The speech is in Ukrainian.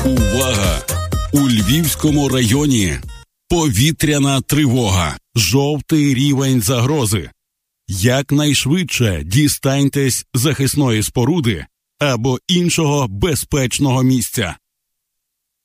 Увага! У Львівському районі повітряна тривога. Жовтий рівень загрози. Якнайшвидше дістаньтесь захисної споруди або іншого безпечного місця.